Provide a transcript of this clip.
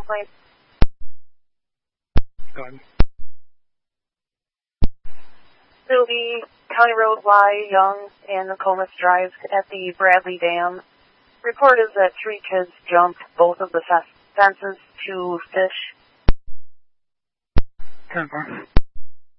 Lane. Go ahead. It'll be County Road Y, Young, and Nokomis Drive at the Bradley Dam. Report is that 3 kids jumped both of the fences to fish. 10-4.